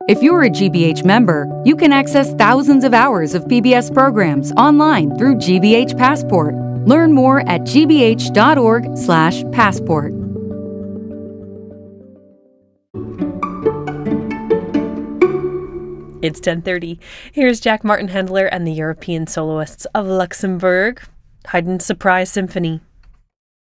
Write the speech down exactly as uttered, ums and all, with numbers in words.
If you're a G B H member, you can access thousands of hours of P B S programs online through G B H Passport. Learn more at g b h dot org slash passport. It's ten thirty. Here's Jack Martin Handler and the European Soloists of Luxembourg. Haydn's Surprise Symphony.